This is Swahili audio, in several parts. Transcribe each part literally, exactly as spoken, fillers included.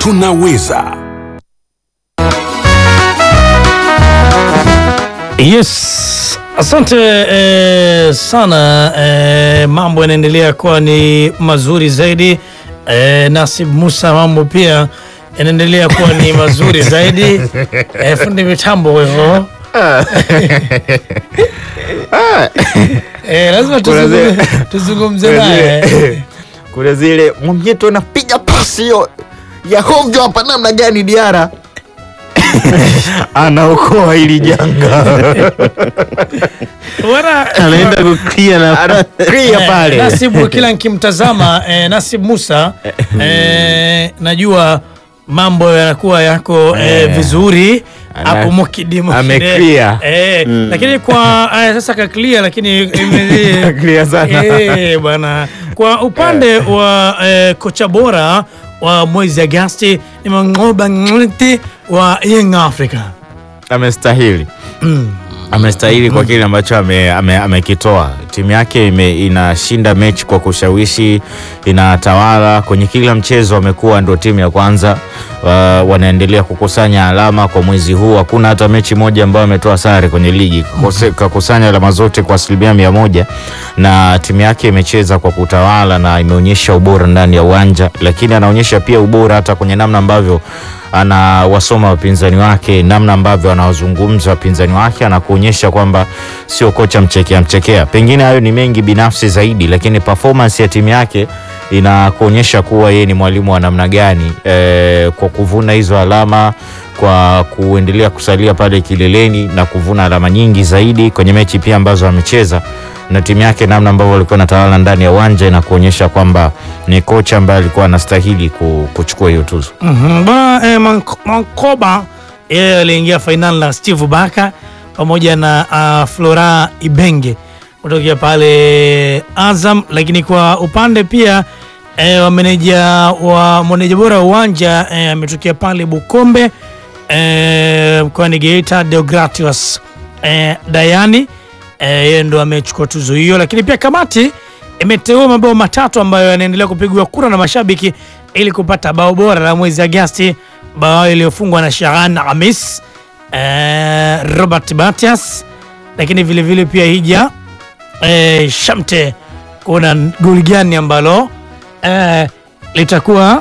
tunaweza. Yes, asante eh, sana eh, mambo yanaendelea kuwa ni mazuri zaidi eh, Nasib Musa, mambo pia yanaendelea kuwa ni mazuri zaidi eh, fundi mitambo hivyo eh, lazima tuzungumze tuzungumze naye kuna zile Mwamnyeto anapiga pasi hiyo ya hovyo hapa namna gani Diara anaokoa hili janga. Wana Anaenda kuclear na clear pale. Eh, Nasib kila nikimtazama eh, Nasib Musa eh, najua mambo yanakuwa yako eh, vizuri hapo mukidimo ameclear eh, mm. Lakini kwa eh, sasa ka clear lakini ime clear sana eh bwana, kwa upande wa eh, kocha bora wa mwezi Agosti ni Mangoba Ngiti wa Young Africa. Amestahili Mm. amestahili kwa kile ambacho amekitoa. Ame, ame timu yake ime, inashinda mechi kwa kushawishi, inatawala kwenye kila mchezo, amekuwa ndo timu ya kwanza. Uh, wanaendelea kukusanya alama kwa mwezi huu. Hakuna hata mechi moja ambayo ametoa sare kwenye ligi. Kakusanya alama zote kwa asilimia mia moja, na timu yake imecheza kwa kutawala na imeonyesha ubora ndani ya uwanja, lakini anaonyesha pia ubora hata kwenye namna ambavyo anawasoma wapinzani wake, namna ambavyo anawazungumza wapinzani wake, anakuonyesha kwamba sio kocha mchekea mchekea. Pengine hayo ni mengi binafsi zaidi, lakini performance ya timu yake inakuonyesha kuwa yeye ni mwalimu wa namna gani, e, kwa kuvuna hizo alama, kwa kuendelea kusalia pale kileleni na kuvuna alama nyingi zaidi kwenye mechi pia ambazo amecheza na timu yake, namna ambavyo alikuwa anatawala ndani ya uwanja na kuonyesha kwamba ni kocha ambaye alikuwa anastahili kuchukua hiyo tuzo. Mhm. Ba eh, Mankoba yeye aliingia final na Steve Baka pamoja na uh, Flora Ibenge kutoka pale Azam, lakini kwa upande pia eh, wa meneja wa meneja bora uwanja ametokea eh, pale Bukombe eh, mkoani Geita, Deogratius eh, Dayani yeye eh, ndo amechukua tuzo hiyo. Lakini pia kamati imeteua mabao matatu ambayo yanaendelea kupigwa kura na mashabiki ili kupata bao bora la mwezi Agosti, bao iliyofungwa na Shahan Amis, eh, Robert Batias, lakini vile vile pia hija eh, Shamte. Kuna goli gani ambalo eh, litakuwa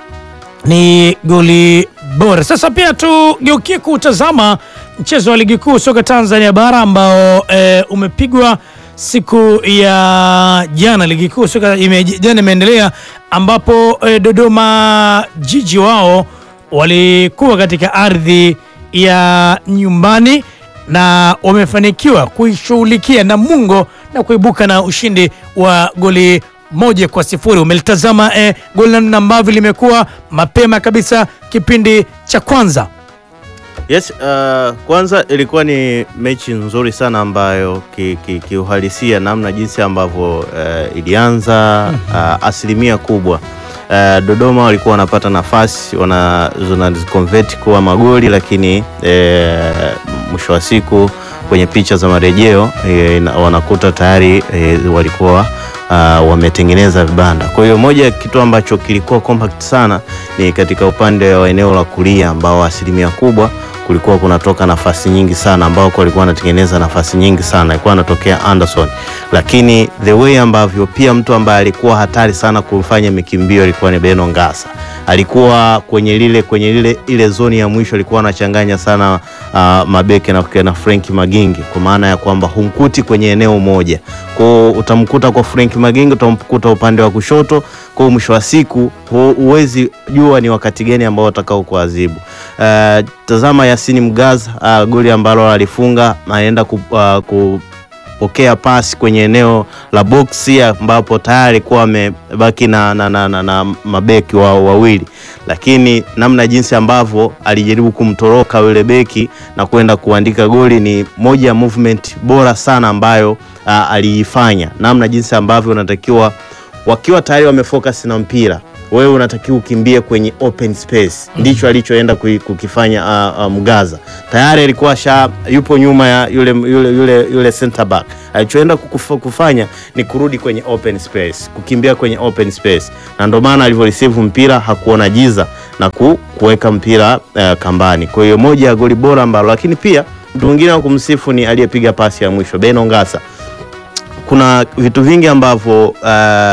ni goli bora? Sasa pia tugeukie kutazama mchezo wa ligi kuu soka Tanzania bara ambao e, umepigwa siku ya jana. Ligi kuu soka ime, jana imeendelea ambapo e, Dodoma Jiji wao walikuwa katika ardhi ya nyumbani na wamefanikiwa kuishughulikia Namungo na kuibuka na ushindi wa goli moja kwa sifuri. Umelitazama e, goli namna ambavyo limekuwa mapema kabisa kipindi cha kwanza. Yes, uh, kwanza ilikuwa ni mechi nzuri sana ambayo kiuhalisia ki, ki namna jinsi ambavyo uh, ilianza uh, asilimia kubwa uh, Dodoma walikuwa wanapata nafasi, wana convert kuwa magoli, lakini uh, mwisho wa siku kwenye picha za marejeo uh, wanakuta tayari uh, walikuwa Uh, wametengeneza vibanda. Kwa hiyo moja kitu ambacho kilikuwa compact sana ni katika upande wa eneo la kulia ambao asilimia kubwa kulikuwa kunatoka nafasi nyingi sana, ambao walikuwa wanatengeneza nafasi nyingi sana, ilikuwa anatokea Anderson. Lakini the way ambavyo pia mtu ambaye alikuwa hatari sana kufanya mikimbio alikuwa ni Beno Ngasa. Alikuwa kwenye lile kwenye lile ile zoni ya mwisho alikuwa anachanganya sana uh, mabeke na, na Frank Magingi, kwa maana ya kwamba humkuti kwenye eneo moja. Kwa utamkuta kwa Frank Magingi, utamkuta upande wa kushoto. Kwa mwisho wa siku huwezi jua ni wakati gani ambao utakao kuadhibu. Uh, tazama Yasini Mgaz, uh, goli ambalo alifunga, anaenda ku, uh, kupokea pasi kwenye eneo la boxi ambapo tayari kwa amebaki na, na, na, na, na mabeki wao wawili, lakini namna jinsi ambavyo alijaribu kumtoroka yule beki na kwenda kuandika goli ni moja ya movement bora sana ambayo uh, aliifanya. Namna jinsi ambavyo unatakiwa wakiwa tayari wamefocus na mpira, wewe unatakiwa ukimbie kwenye open space. Ndicho alichoenda kukifanya uh, uh, Mgaza. Tayari alikuwa sha yupo nyuma ya yule yule yule, yule center back. Alichoenda kufanya ni kurudi kwenye open space, kukimbia kwenye open space, na ndio maana alivyoreceive mpira hakuona jiza na ku, kuweka mpira uh, kambani. Kwa hiyo moja ya goli bora ambalo, lakini pia mtu mwingine wa kumsifu ni aliyepiga pasi ya mwisho, Beno Ngasa. Kuna vitu vingi ambavyo uh,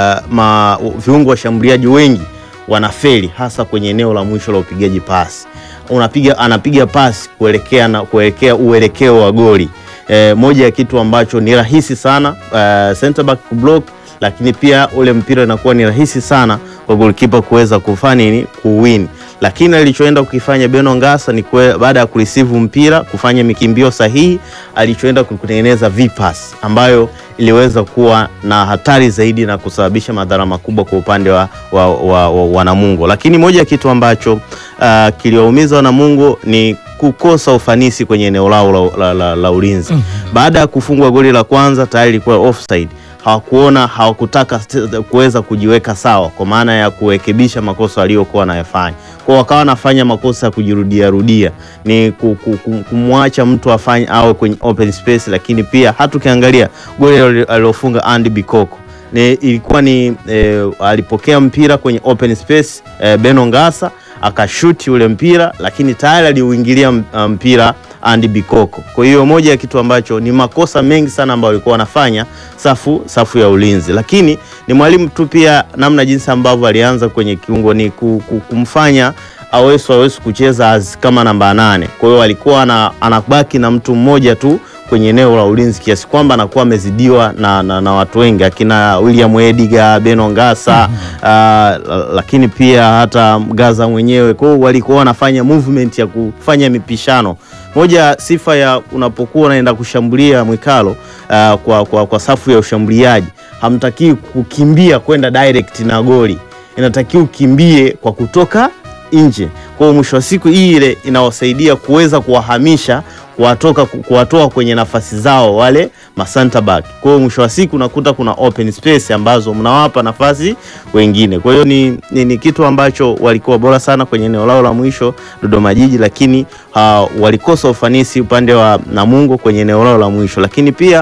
ma viungo washambuliaji wengi wanafeli, hasa kwenye eneo la mwisho la upigaji pasi. Unapiga anapiga pasi kuelekea na kuelekea uelekeo wa goli. E, moja ya kitu ambacho ni rahisi sana uh, center back block, lakini pia ule mpira inakuwa ni rahisi sana kwa goalkeeper kuweza kufanya nini, kuwin. Lakini alichoenda kukifanya Beno Ngasa ni baada ya kureceive mpira kufanya mikimbio sahihi, alichoenda kutengeneza V-pass ambayo iliweza kuwa na hatari zaidi na kusababisha madhara makubwa kwa upande wa, wa, wa, wa, wa Namungo. Lakini moja ya kitu ambacho uh, kiliwaumiza wa Namungo ni kukosa ufanisi kwenye eneo lao la, la, la, la ulinzi. Mm-hmm. Baada ya kufungwa goli la kwanza tayari ilikuwa offside. Hawakuona, hawakutaka kuweza kujiweka sawa kwa maana ya kurekebisha makosa aliyokuwa anayafanya. Kwa wakawa nafanya makosa ya kujirudia rudia, ni kumwacha mtu afanye awe kwenye open space. Lakini pia hata ukiangalia goli alilofunga Andy Bikoko ni ilikuwa ni e, alipokea mpira kwenye open space e, Beno Ngasa akashuti ule mpira, lakini tayari aliuingilia mpira Andy Bikoko. Kwa hiyo moja ya kitu ambacho ni makosa mengi sana ambayo walikuwa wanafanya safu safu ya ulinzi. Lakini ni mwalimu tu pia namna jinsi ambavyo alianza kwenye kiungo ni kumfanya Awesu Awesu kucheza as kama namba nane. Kwa hiyo alikuwa na, anabaki na mtu mmoja tu kwenye eneo la ulinzi, kiasi kwamba anakuwa amezidiwa na, na, na watu wengi akina William Ediga, Beno Ngasa, mm-hmm. uh, lakini pia hata Mgaza mwenyewe. Kwa hiyo walikuwa wanafanya movement ya kufanya mipishano. Moja sifa ya unapokuwa unaenda kushambulia Mwikalo uh, kwa, kwa, kwa safu ya ushambuliaji, hamtaki kukimbia kwenda direct na goli, inatakiwa ukimbie kwa kutoka nje. Kwa mwisho wa siku ile inawasaidia kuweza kuwahamisha, kuwatoka kuwatoa kwenye nafasi zao wale ma center back. Kwa hiyo mwisho wa siku unakuta kuna open space ambazo mnawapa nafasi wengine. Kwa hiyo ni, ni, ni kitu ambacho walikuwa bora sana kwenye eneo lao la mwisho Dodoma Jiji, lakini uh, walikosa ufanisi upande wa Namungo kwenye eneo lao la mwisho. Lakini pia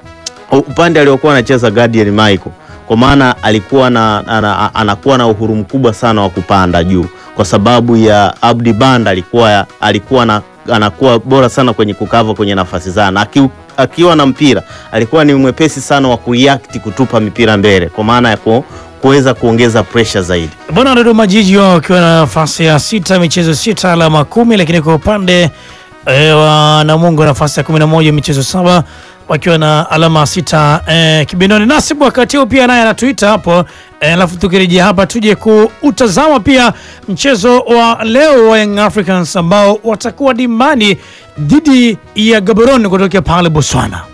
upande aliokuwa anacheza Gadiel Michael, kwa maana alikuwa na ana, anakuwa na uhuru mkubwa sana wa kupanda juu, kwa sababu ya Abdi Banda alikuwa alikuwa na anakuwa bora sana kwenye kukava kwenye nafasi zao. Aki, akiwa na mpira alikuwa ni mwepesi sana wa kureact kutupa mipira mbele, kwa maana ya ku, kuweza kuongeza pressure zaidi. Bwana Dodoma Jiji wakiwa na nafasi ya sita, michezo sita, alama kumi, lakini kwa upande e, wa Namungo nafasi ya kumi na moja, michezo saba, wakiwa na alama sita. E, Kibindoni Nasibu wakati huo pia naye anatuita hapo. Alafu e, tukirejea hapa tuje kuutazama pia mchezo wa leo wa Young Africans ambao watakuwa dimani dhidi ya Gaborone kutokea pale Botswana.